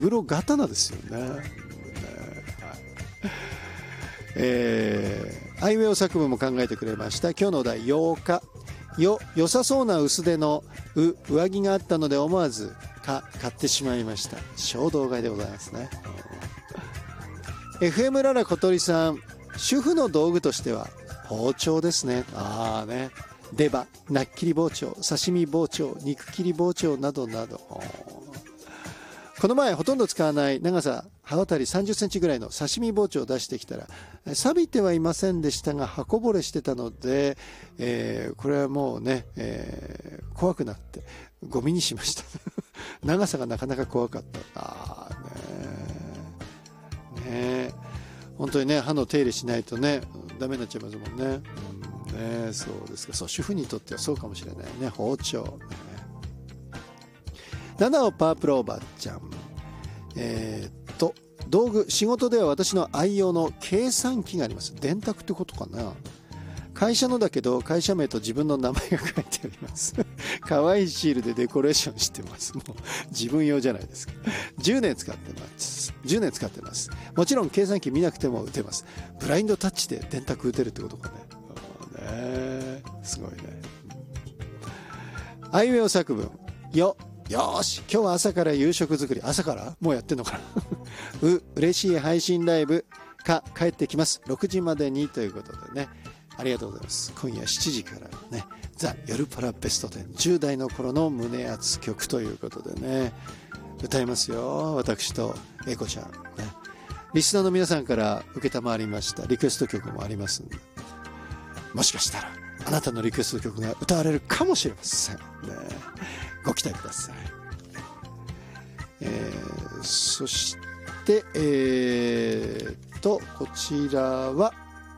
黒刀ですよね。あいうえお作文も考えてくれました。今日のお題8日、良さそうな薄手の上着があったので思わず買ってしまいました。衝動買いでございますね。FM ララ小鳥さん、主婦の道具としては包丁ですね。出刃、なっきり包丁、刺身包丁、肉切り包丁などなど。この前ほとんど使わない長さ刃渡り30センチぐらいの刺身包丁を出してきたら錆びてはいませんでしたが刃こぼれしてたので、これはもうね、怖くなってゴミにしました長さがなかなか怖かった。本当にね、刃の手入れしないとねダメになっちゃいますもんね。そうですか。そう、主婦にとってはそうかもしれないね。包丁、7をパープルおばちゃん、道具、仕事では私の愛用の計算機があります。電卓ってことかな。会社のだけど会社名と自分の名前が書いてあります可愛いシールでデコレーションしてます。もう自分用じゃないですか。10年使ってます。もちろん計算機見なくても打てます。ブラインドタッチで電卓打てるってことかね。すごいね。あいうえお作文よし、今日は朝から夕食作り。朝からもうやってんのかな嬉しい配信ライブ帰ってきます。6時までにということでね、ありがとうございます。今夜7時からね、ザ・夜パラベスト10、10代の頃の胸熱曲ということでね、歌いますよ。私と英子ちゃんね。リスナーの皆さんから承りましたリクエスト曲もありますんで、もしかしたらあなたのリクエスト曲が歌われるかもしれませんね。ご期待ください。そしてこちらは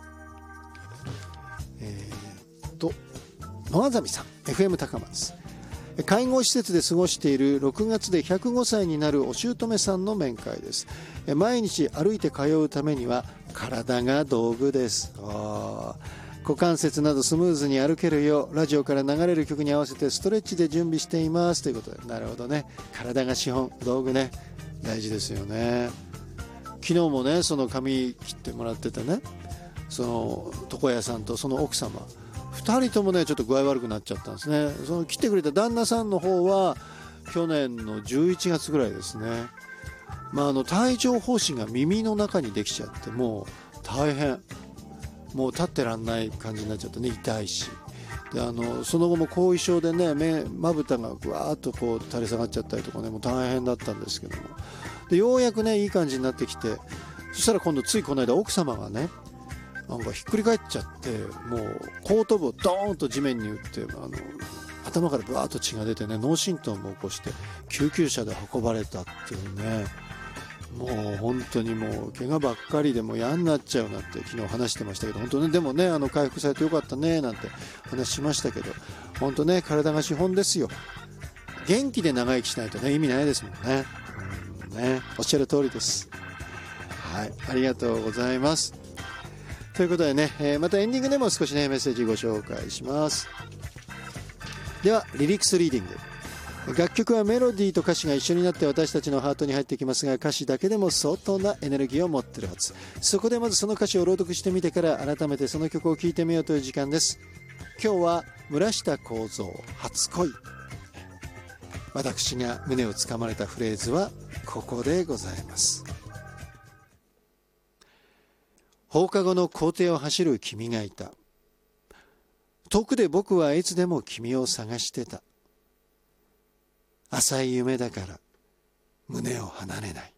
野あざみさん、 FM 高松。介護施設で過ごしている6月で105歳になるお姑さんの面会です。毎日歩いて通うためには体が道具です。股関節などスムーズに歩けるようラジオから流れる曲に合わせてストレッチで準備していますということで。なるほどね。体が資本、道具ね、大事ですよね。昨日もね、その髪切ってもらっててね、その床屋さんとその奥様2人ともねちょっと具合悪くなっちゃったんですね。その切ってくれた旦那さんの方は去年の11月ぐらいですね。帯状疱疹が耳の中にできちゃって、もう大変、もう立ってらんない感じになっちゃってね、痛いし、でその後も後遺症でね、まぶたがぐわーっとこう垂れ下がっちゃったりとかね、もう大変だったんですけども、でようやくねいい感じになってきて、そしたら今度ついこの間奥様がねなんかひっくり返っちゃって、もう後頭部をドーンと地面に打って頭からブワーッと血が出てね、脳震盪も起こして救急車で運ばれたっていうね、もう本当にもう怪我ばっかりでも嫌になっちゃうなんて昨日話してましたけど、本当ね、でもね回復されてよかったねなんて話しましたけど、本当ね体が資本ですよ。元気で長生きしないとね意味ないですもんね。おっしゃる通りです。はい、ありがとうございます。ということでね、またエンディングでも少しねメッセージご紹介します。ではリリックスリーディング。楽曲はメロディーと歌詞が一緒になって私たちのハートに入ってきますが、歌詞だけでも相当なエネルギーを持っているはず。そこでまずその歌詞を朗読してみてから改めてその曲を聴いてみようという時間です。今日は村下幸三初恋。私が胸をつかまれたフレーズはここでございます。放課後の校庭を走る君がいた。遠くで僕はいつでも君を探してた。浅い夢だから胸を離れない。